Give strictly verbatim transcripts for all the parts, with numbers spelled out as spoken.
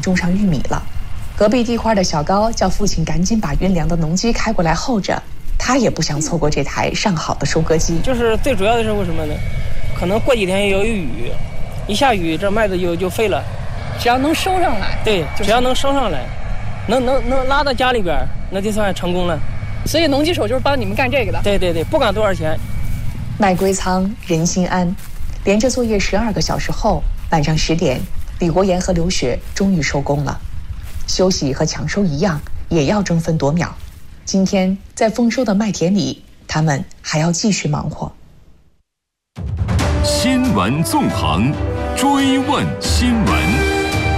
种上玉米了。隔壁地块的小高叫父亲赶紧把运粮的农机开过来候着，他也不想错过这台上好的收割机。 就是最主要的是为什么呢？可能过几天有雨，一下雨这麦子就就废了。 只要能收上来， 对，只要能收上来，能能能拉到家里边，那就算成功了。 所以农机手就是帮你们干这个的。 对对对，不管多少钱。 麦归仓，人心安。连着作业十二个小时后，晚上十点，李国岩和刘雪终于收工了。休息和抢收一样，也要争分夺秒。今天在丰收的麦田里，他们还要继续忙活。 新闻纵横，追问新闻。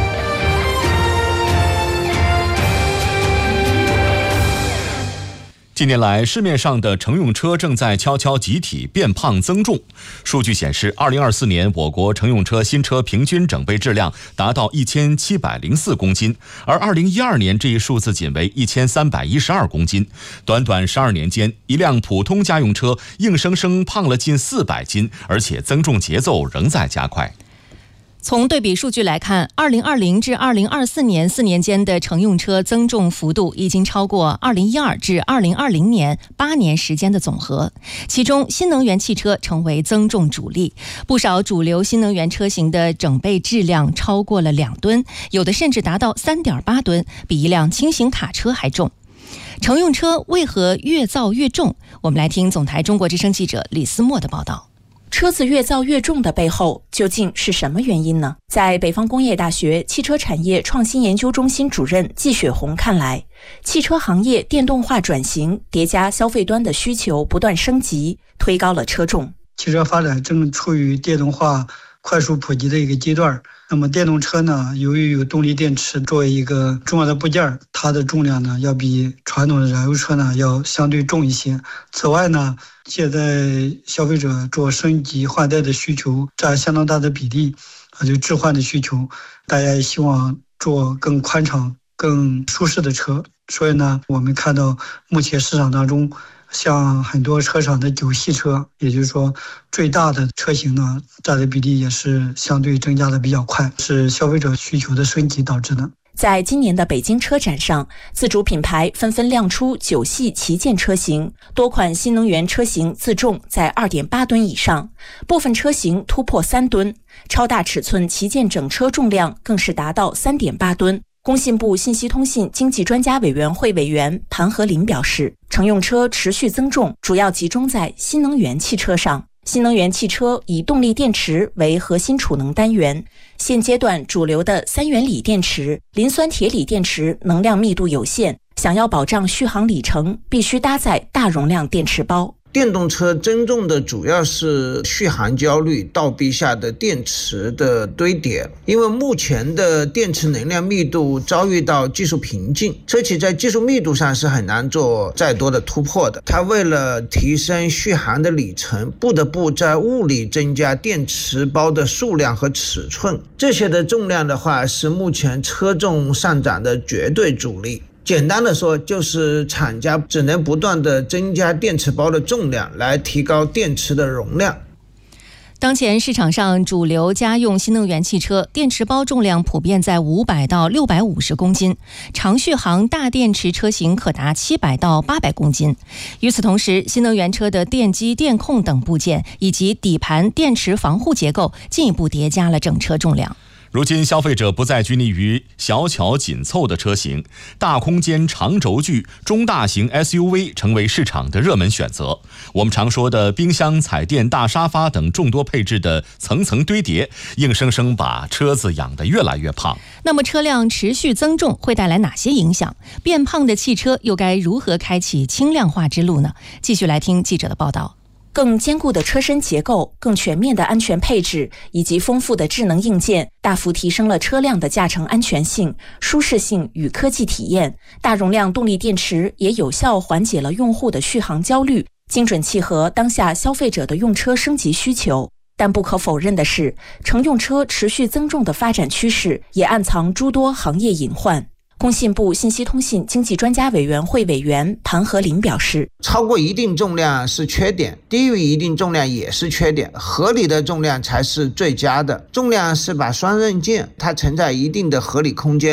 近年来，市面上的乘用车正在悄悄集体变胖增重。数据显示，二零二四年我国乘用车新车平均整备质量达到一千七百零四公斤，而二零一二年这一数字仅为一千三百一十二公斤。短短十二年间，一辆普通家用车硬生生胖了近四百斤，而且增重节奏仍在加快。 从对比数据来看，二零二零至二零二四年四年间的乘用车增重幅度已经超过二零一二至二零二零年八年时间的总和。其中，新能源汽车成为增重主力，不少主流新能源车型的整备质量超过了两吨，有的甚至达到三点八吨，比一辆轻型卡车还重。乘用车为何越造越重？我们来听总台中国之声记者李思墨的报道。 车子越造越重的背后究竟是什么原因呢？在北方工业大学汽车产业创新研究中心主任季雪红看来，汽车行业电动化转型叠加消费端的需求不断升级，推高了车重。 汽车发展正处于电动化快速普及的一个阶段。那么电动车呢，由于有动力电池作为一个重要的部件，它的重量呢要比传统的燃油车呢要相对重一些。此外呢，现在消费者做升级换代的需求占相当大的比例，啊，就置换的需求，大家也希望做更宽敞、更舒适的车。所以呢，我们看到目前市场当中，像很多车厂的九系车，也就是说最大的车型呢，占的比例也是相对增加的比较快，是消费者需求的升级导致的。 在今年的北京车展上，自主品牌纷纷亮出九系旗舰车型，多款新能源车型自重在 二点八吨以上，部分车型突破三吨，超大尺寸旗舰整车重量更是达到 三点八吨。工信部信息通信经济专家委员会委员盘和林表示，乘用车持续增重主要集中在新能源汽车上。新能源汽车以动力电池为核心储能单元，现阶段主流的三元锂电池、磷酸铁锂电池能量密度有限，想要保障续航里程，必须搭载大容量电池包。 电动车增重的主要是续航焦虑，倒逼下的电池的堆叠。因为目前的电池能量密度遭遇到技术瓶颈，车企在技术密度上是很难做再多的突破的。它为了提升续航的里程，不得不在物理增加电池包的数量和尺寸。这些的重量的话，是目前车重上涨的绝对主力。简单的说，就是厂家只能不断的增加电池包的重量，来提高电池的容量。 当前市场上主流家用新能源汽车电池包重量普遍在五百到六百五十公斤，长续航大电池车型可达七百到八百公斤。与此同时，新能源车的电机、电控等部件以及底盘电池防护结构进一步叠加了整车重量。 如今消费者不再拘泥于小巧紧凑的车型，大空间长轴距中大型 S U V 成为市场的热门选择。我们常说的冰箱、彩电、大沙发等众多配置的层层堆叠，硬生生把车子养得越来越胖。 那么车辆持续增重会带来哪些影响？变胖的汽车又该如何开启轻量化之路呢？继续来听记者的报道。 更坚固的车身结构、更全面的安全配置以及丰富的智能硬件，大幅提升了车辆的驾乘安全性、舒适性与科技体验。大容量动力电池也有效缓解了用户的续航焦虑，精准契合当下消费者的用车升级需求。但不可否认的是，乘用车持续增重的发展趋势也暗藏诸多行业隐患。工信部信息通信经济专家委员会委员盘和林表示， 超过一定重量是缺点，低于一定重量也是缺点，合理的重量才是最佳的。重量是把双刃剑，它承载一定的合理空间，